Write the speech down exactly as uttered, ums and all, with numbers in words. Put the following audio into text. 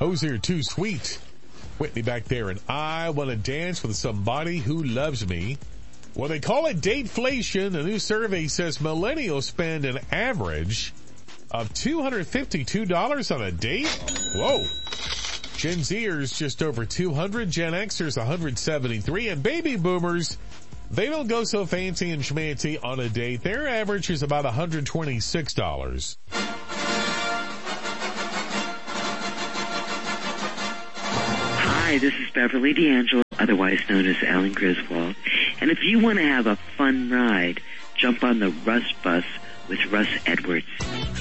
Hosier Too Sweet. Whitney back there, and I want to dance with somebody who loves me. Well, they call it dateflation. A new survey says millennials spend an average of two hundred fifty-two dollars on a date. Whoa. Gen Zers just over two hundred, Gen Xers one hundred seventy-three, and baby boomers, they don't go so fancy and schmancy on a date. Their average is about one hundred twenty-six dollars. Hi, this is Beverly D'Angelo, otherwise known as Alan Griswold. And if you want to have a fun ride, jump on the Russ Bus with Russ Edwards.